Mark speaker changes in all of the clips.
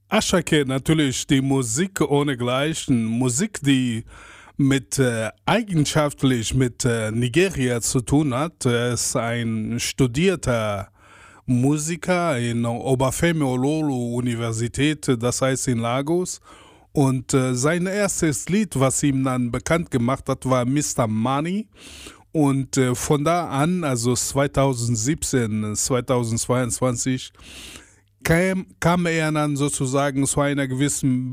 Speaker 1: Ashake, natürlich die Musik ohnegleichen. Musik, die eigenschaftlich mit Nigeria zu tun hat. Er ist ein studierter Musiker in Obafemi Ololu Universität, das heißt in Lagos. Und sein erstes Lied, was ihm dann bekannt gemacht hat, war Mr. Money. Und von da an, also 2017, 2022, kam er dann sozusagen zu einem gewissen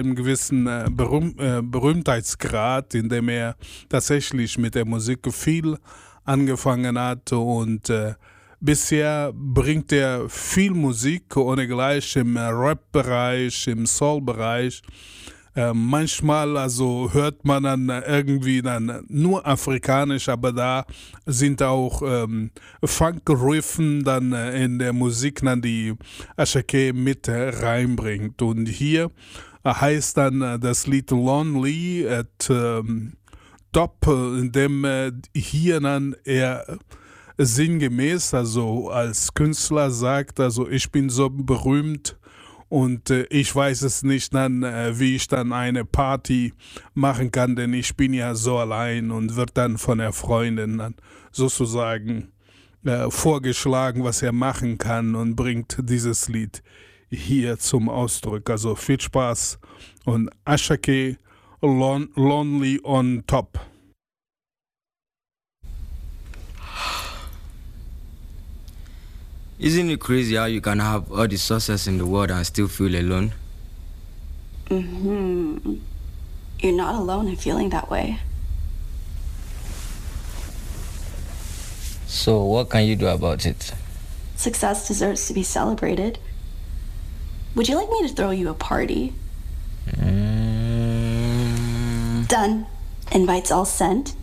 Speaker 1: Berühmtheitsgrad, in dem er tatsächlich mit der Musik viel angefangen hat und bisher bringt er viel Musik ohne gleich im Rap-Bereich, im Soul-Bereich. Manchmal also hört man dann irgendwie dann nur afrikanisch, aber da sind auch Funk-Riffen dann in der Musik, dann die Ashake mit reinbringt. Und hier heißt dann das Lied Lonely at Top, in dem hier dann er sinngemäß, also als Künstler sagt, also ich bin so berühmt, und ich weiß es nicht dann, wie ich dann eine Party machen kann, denn ich bin ja so allein, und wird dann von der Freundin dann sozusagen vorgeschlagen, was er machen kann, und bringt dieses Lied hier zum Ausdruck. Also viel Spaß und Ashake Lonely on Top.
Speaker 2: Isn't it crazy how you can have all the success in the world and still feel alone?
Speaker 3: Mm-hmm. You're not alone in feeling that way.
Speaker 2: So what can you do about it?
Speaker 3: Success deserves to be celebrated. Would you like me to throw you a party? Done. Invites all sent.